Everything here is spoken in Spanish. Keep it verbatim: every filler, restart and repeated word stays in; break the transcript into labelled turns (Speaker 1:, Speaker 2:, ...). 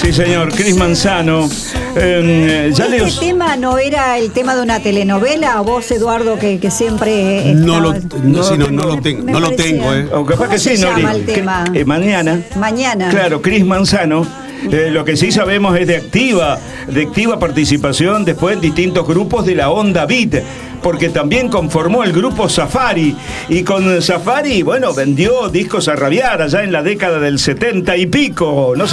Speaker 1: Sí, señor, Cris Manzano. Eh, ya
Speaker 2: ¿Este
Speaker 1: les...
Speaker 2: tema no era el tema de una telenovela? Vos, Eduardo, que, que siempre...
Speaker 3: No lo,
Speaker 2: estaba-
Speaker 3: no, sí, no, no lo tengo,
Speaker 2: Me
Speaker 3: no lo
Speaker 2: parecía.
Speaker 3: tengo, eh.
Speaker 1: O capaz
Speaker 2: ¿Cómo
Speaker 1: que
Speaker 2: se
Speaker 1: sí, no
Speaker 2: llama
Speaker 1: le-
Speaker 2: el tema?
Speaker 1: eh, mañana.
Speaker 2: Mañana.
Speaker 1: Claro, Cris Manzano. Eh, lo que sí sabemos es de activa, de activa participación después en distintos grupos de la onda beat, porque también conformó el grupo Safari, y con Safari, bueno, vendió discos a rabiar allá en la década del setenta y pico, no sé